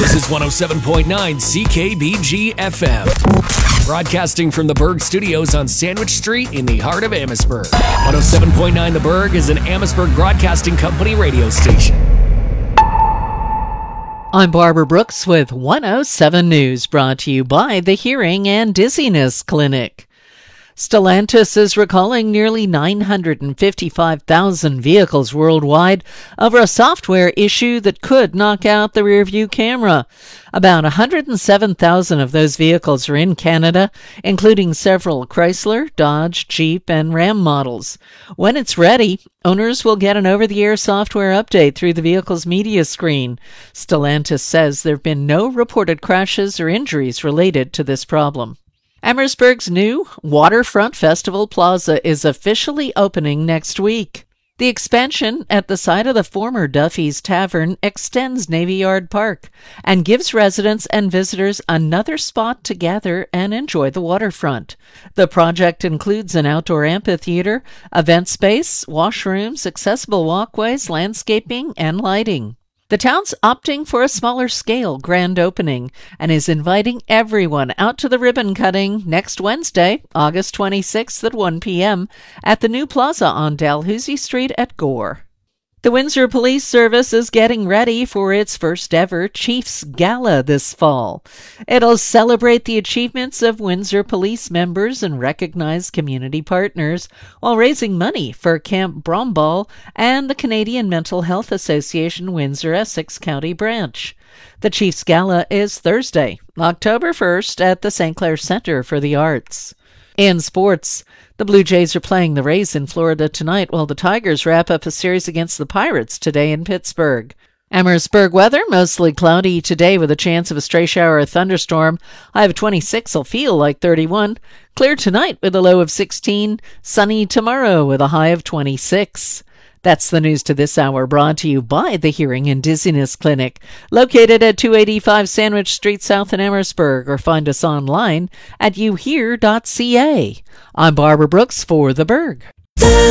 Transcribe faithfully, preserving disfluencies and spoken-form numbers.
This is one oh seven point nine C K B G F M. Broadcasting from the Berg Studios on Sandwich Street in the heart of Amherstburg. one oh seven point nine The Berg is an Amherstburg Broadcasting Company radio station. I'm Barbara Brooks with one oh seven News, brought to you by the Hearing and Dizziness Clinic. Stellantis is recalling nearly nine hundred fifty-five thousand vehicles worldwide over a software issue that could knock out the rearview camera. About one hundred seven thousand of those vehicles are in Canada, including several Chrysler, Dodge, Jeep, and Ram models. When it's ready, owners will get an over-the-air software update through the vehicle's media screen. Stellantis says there have been no reported crashes or injuries related to this problem. Amherstburg's new Waterfront Festival Plaza is officially opening next week. The expansion at the site of the former Duffy's Tavern extends Navy Yard Park and gives residents and visitors another spot to gather and enjoy the waterfront. The project includes an outdoor amphitheater, event space, washrooms, accessible walkways, landscaping, and lighting. The town's opting for a smaller scale grand opening and is inviting everyone out to the ribbon cutting next Wednesday, August twenty-sixth at one p.m. at the new plaza on Dalhousie Street at Gore. The Windsor Police Service is getting ready for its first ever Chiefs Gala this fall. It'll celebrate the achievements of Windsor police members and recognize community partners while raising money for Camp Bromball and the Canadian Mental Health Association Windsor Essex County branch. The Chiefs Gala is Thursday, October first at the Saint Clair Center for the Arts. In sports, the Blue Jays are playing the Rays in Florida tonight while the Tigers wrap up a series against the Pirates today in Pittsburgh. Amherstburg weather, mostly cloudy today with a chance of a stray shower or thunderstorm. High of twenty-six will feel like thirty-one. Clear tonight with a low of sixteen. Sunny tomorrow with a high of twenty-six. That's the news to this hour, brought to you by the Hearing and Dizziness Clinic, located at two eighty-five Sandwich Street South in Amherstburg, or find us online at you hear dot c a. I'm Barbara Brooks for The Berg.